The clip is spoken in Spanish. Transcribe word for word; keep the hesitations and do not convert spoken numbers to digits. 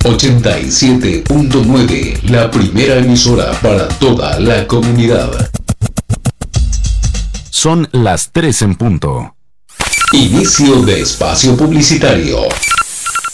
ochenta y siete punto nueve, la primera emisora para toda la comunidad. Son las tres en punto. Inicio de espacio publicitario.